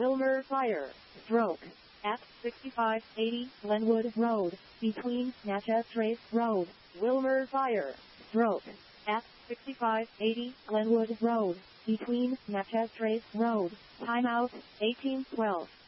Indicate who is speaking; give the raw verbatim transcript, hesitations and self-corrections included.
Speaker 1: Wilmer Fire, stroke, at sixty-five eighty Glenwood Road, between Natchez Trace Road. Wilmer Fire, stroke, at sixty-five eighty Glenwood Road, between Natchez Trace Road. Timeout, eighteen twelve.